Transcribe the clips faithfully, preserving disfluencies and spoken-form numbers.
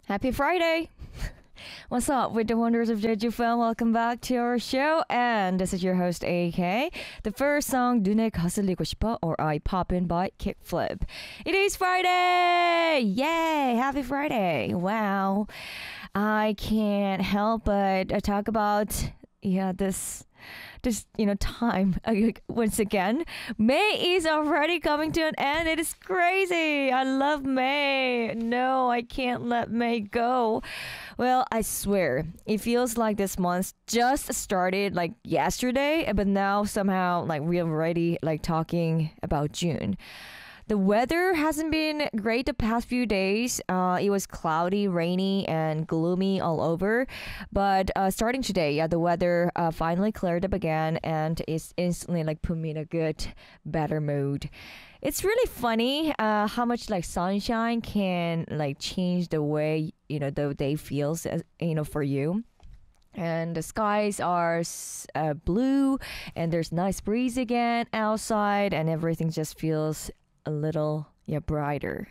Happy Friday! What's up with the wonders of Jeju film? Welcome back to our show, and this is your host A K. The first song, 눈에 거슬리고 싶어, or I Pop In by Kickflip. It is Friday! Yay! Happy Friday! Wow. I can't help but uh, talk about, yeah, this this you know time uh, once again. May is already coming to an end. It is crazy. I love May. No, I can't let May go. Well, I swear it feels like this month just started like yesterday, but now somehow like we're already like talking about June. The weather hasn't been great the past few days. Uh, it was cloudy, rainy, and gloomy all over. But uh, starting today, yeah, the weather uh, finally cleared up again, and it's instantly like put me in a good, better mood. It's really funny uh, how much like sunshine can like change the way you know the day feels, as, you know, for you. And the skies are uh, blue, and there's nice breeze again outside, and everything just feels a little yeah brighter.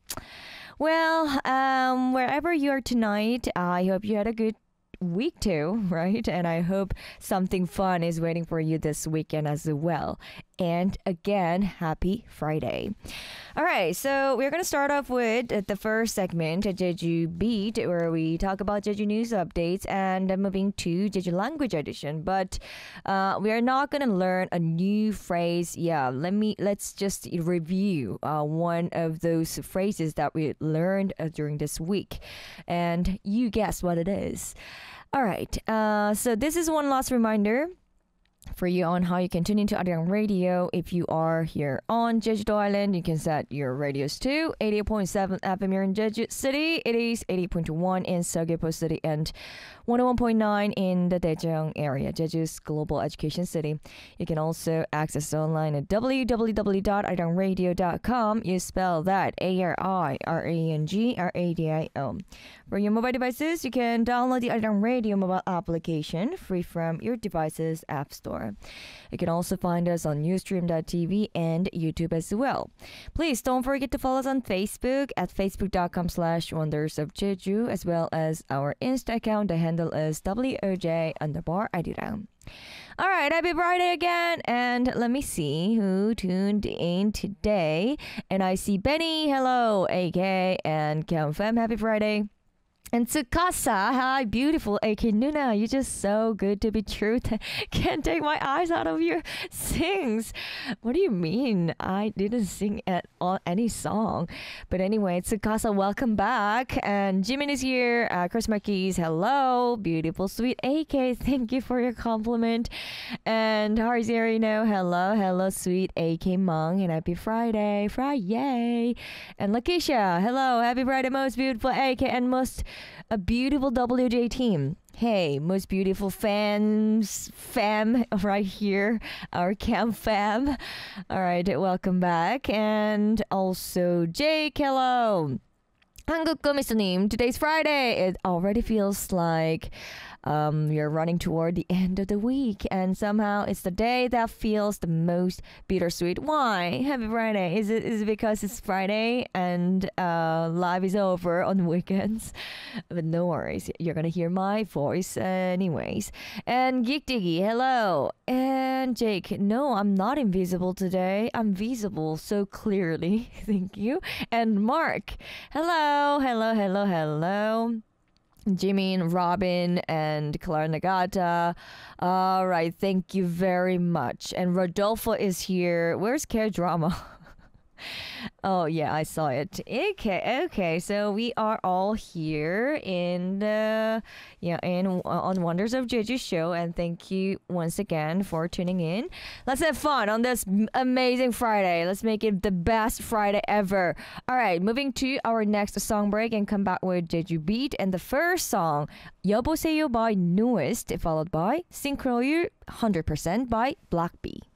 Well, um, wherever you are tonight, I hope you had a good week too, right? And I hope something fun is waiting for you this weekend as well. And again, happy Friday. All right, so we're going to start off with uh, the first segment, Jeju Beat, where we talk about Jeju news updates, and uh, moving to Jeju language edition. But uh, we are not going to learn a new phrase. Yeah, let me let's just review uh, one of those phrases that we learned uh, during this week, and you guess what it is. All right, uh, so this is one last reminder for you on how you can tune into Arirang Radio. If you are here on Jeju Island, you can set your radios to eighty-eight point seven F M here in Jeju City. It is eighty point one in Seogwipo City and one oh one point nine in the Daejeong area, Jeju's global education city. You can also access it online at w w w dot arirang radio dot com. You spell that A R I R A N G R A D I O. For your mobile devices, you can download the Arirang Radio mobile application free from your device's app store. You can also find us on ustream dot t v and YouTube as well. Please don't forget to follow us on Facebook at facebook dot com slash wonders of Jeju, as well as our Insta account. The handle is W O J underbar Arirang. All right, happy Friday again, and let me see who tuned in today. And I see Benny, hello, A K, and Fem, happy Friday. And Tsukasa, hi, beautiful A K Nuna. You're just so good to be true. Can't take my eyes out of your sings. What do you mean? I didn't sing at all any song. But anyway, Tsukasa, welcome back. And Jimin is here. Uh, Chris Marquez, hello. Beautiful, sweet A K. Thank you for your compliment. And Harzerino, hello, hello, sweet A K Mong. And happy Friday, Friday. And Lakeisha, hello, happy Friday, most beautiful A K and most a beautiful W J team. Hey, most beautiful fans, fam, right here, our camp fam. All right, welcome back. And also Jake, hello. 한국거 미스님, today's Friday. It already feels like um, we are running toward the end of the week, and somehow it's the day that feels the most bittersweet. Why? Happy Friday. Is it is it because it's Friday and uh, life is over on weekends? But no worries, you're gonna hear my voice anyways. And Geek Diggy, hello. And Jake, no, I'm not invisible today. I'm visible so clearly. Thank you. And Mark, hello, hello, hello, hello. Jimmy, Robin, and Clara Nagata. All right, thank you very much. And Rodolfo is here. Where's Care Drama? Oh yeah, I saw it. Okay, okay. So we are all here in the yeah in uh, on Wonders of Jeju show, and thank you once again for tuning in. Let's have fun on this amazing Friday. Let's make it the best Friday ever. All right, moving to our next song break and come back with Jeju Beat, and the first song 여보세요 by Newest, followed by Synchro율 one hundred percent by Black Bee.